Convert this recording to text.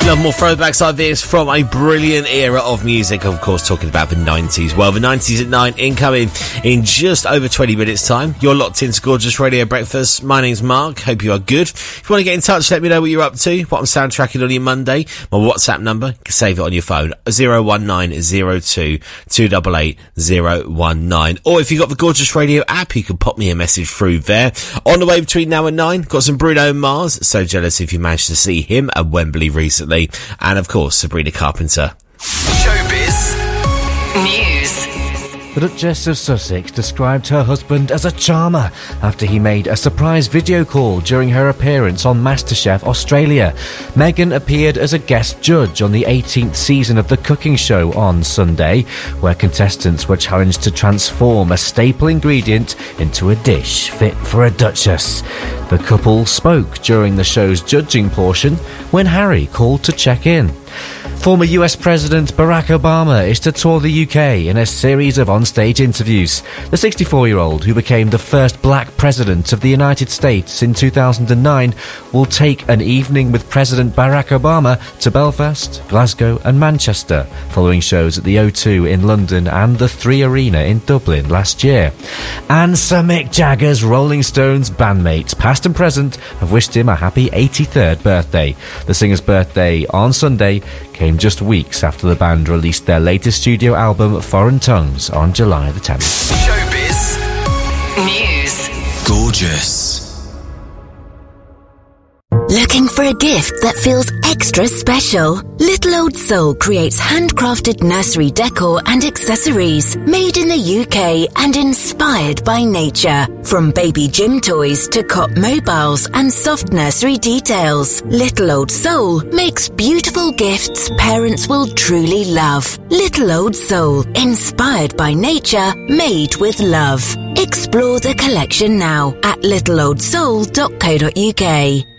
Love more throwbacks like this from a brilliant era of music. Of course, talking about the 90s. Well, the 90s at 9 incoming in just over 20 minutes time. You're locked into Gorgeous Radio Breakfast. My name's Mark. Hope you are good. If you want to get in touch, let me know what you're up to, what I'm soundtracking on your Monday. My WhatsApp number, you can save it on your phone, 01902 288 019. Or if you've got the Gorgeous Radio app, you can pop me a message through there. On the way between now and 9, got some Bruno Mars. So jealous if you managed to see him at Wembley recently. And of course, Sabrina Carpenter. Showbiz News. The Duchess of Sussex described her husband as a charmer after he made a surprise video call during her appearance on MasterChef Australia. Meghan appeared as a guest judge on the 18th season of the cooking show on Sunday, where contestants were challenged to transform a staple ingredient into a dish fit for a duchess. The couple spoke during the show's judging portion when Harry called to check in. Former US President Barack Obama is to tour the UK in a series of onstage interviews. The 64-year-old, who became the first black president of the United States in 2009, will take an evening with President Barack Obama to Belfast, Glasgow and Manchester, following shows at the O2 in London and the 3 Arena in Dublin last year. And Sir Mick Jagger's Rolling Stones bandmates, past and present, have wished him a happy 83rd birthday. The singer's birthday on Sunday came just weeks after the band released their latest studio album, Foreign Tongues, on July the 10th. Showbiz News. Gorgeous. Looking for a gift that feels extra special? Little Old Soul creates handcrafted nursery decor and accessories made in the UK and inspired by nature. From baby gym toys to cot mobiles and soft nursery details, Little Old Soul makes beautiful gifts parents will truly love. Little Old Soul, inspired by nature, made with love. Explore the collection now at littleoldsoul.co.uk.